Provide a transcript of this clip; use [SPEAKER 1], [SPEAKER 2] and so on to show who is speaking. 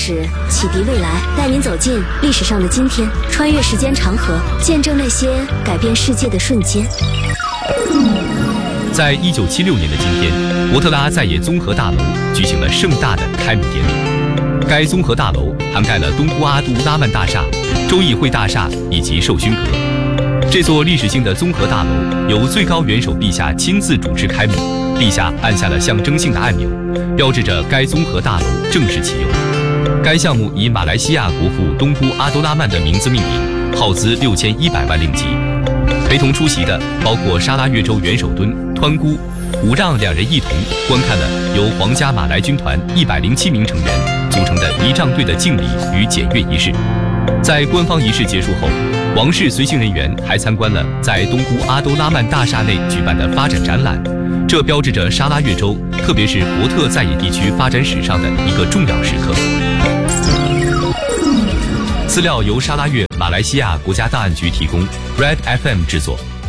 [SPEAKER 1] 史，启迪未来，带您走进历史上的今天，穿越时间长河，见证那些改变世界的瞬间。
[SPEAKER 2] 在1976年的今天，博特拉在野综合大楼举行了盛大的开幕典礼。该综合大楼涵盖了东都阿杜拉曼大厦、州议会大厦以及寿勋阁。这座历史性的综合大楼由最高元首陛下亲自主持开幕，陛下按下了象征性的按钮，标志着该综合大楼正式启用。该项目以马来西亚国父东姑阿多拉曼的名字命名，耗资6100万令吉。陪同出席的包括沙拉越州元首敦湍姑武让两人一同观看了由皇家马来军团107名成员组成的仪仗队的敬礼与检阅仪式。在官方仪式结束后，王室随行人员还参观了在东姑阿多拉曼大厦内举办的发展展览，这标志着沙拉越州，特别是伯特在野地区发展史上的一个重要时刻。资料由沙拉越马来西亚国家档案局提供 ，Red FM 制作。